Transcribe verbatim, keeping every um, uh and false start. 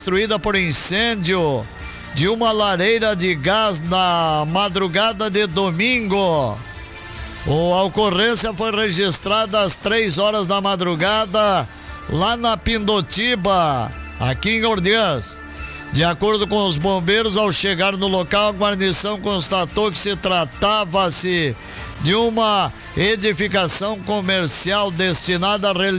destruída por incêndio de uma lareira de gás na madrugada de domingo. A ocorrência foi registrada às três horas da madrugada lá na Pindotiba, aqui em Ordiãs. De acordo com os bombeiros, ao chegar no local, a guarnição constatou que se tratava-se de uma edificação comercial destinada a